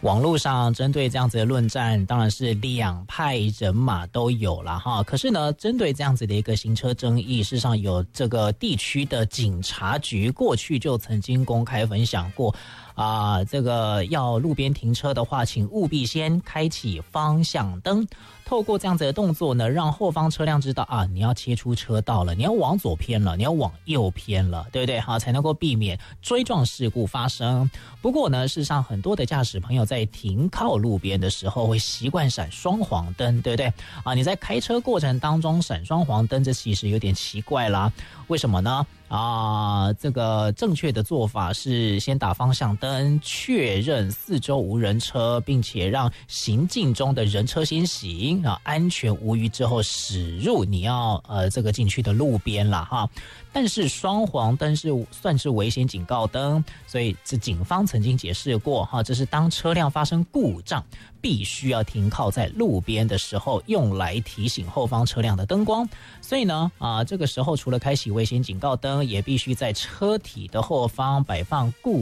网络上针对这样子的论战，当然是两派人马都有了哈。可是呢，针对这样子的一个行车争议，事实上有这个地区的警察局过去就曾经公开分享过。这个要路边停车的话，请务必先开启方向灯。透过这样子的动作呢，让后方车辆知道你要切出车道了，你要往左偏了，你要往右偏了，对不对？好，才能够避免追撞事故发生。不过呢，事实上很多的驾驶朋友在停靠路边的时候会习惯闪双黄灯，对不对？你在开车过程当中闪双黄灯，这其实有点奇怪啦。为什么呢？这个正确的做法是先打方向灯，确认四周无人车，并且让行进中的人车先行，安全无虞之后驶入你要这个进去的路边啦哈。但是双黄灯算是危险警告灯，所以这警方曾经解释过哈，这是当车辆发生故障，必须要停靠在路边的时候，用来提醒后方车辆的灯光。所以呢，这个时候除了开启危险警告灯，也必须在车体的后方摆放固